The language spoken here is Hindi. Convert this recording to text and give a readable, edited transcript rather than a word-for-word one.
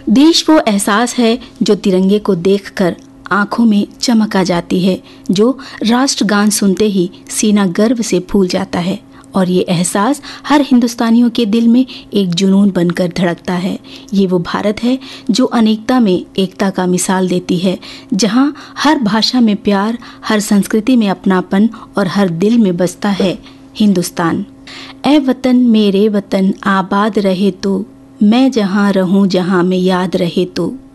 देश वो एहसास है जो तिरंगे को देखकर आंखों में चमक आ जाती है, जो राष्ट्रगान सुनते ही सीना गर्व से फूल जाता है और ये एहसास हर हिंदुस्तानियों के दिल में एक जुनून बनकर धड़कता है। ये वो भारत है जो अनेकता में एकता का मिसाल देती है, जहाँ हर भाषा में प्यार, हर संस्कृति में अपनापन और हर दिल में बसता है हिंदुस्तान। ऐ वतन मेरे वतन आबाद रहे तो, मैं जहाँ रहूँ जहाँ में याद रहे तो।